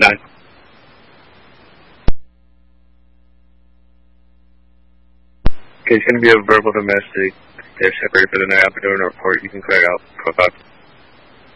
9. Okay, it's going to be a verbal domestic. They're separated for the night. I'll be doing a report. You can clear out. Profile.